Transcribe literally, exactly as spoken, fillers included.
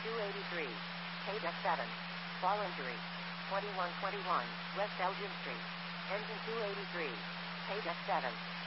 two eighty-three. Page F seven. Fall injury. twenty-one twenty-one, West Elgin Street. Engine two eighty-three. Page F seven.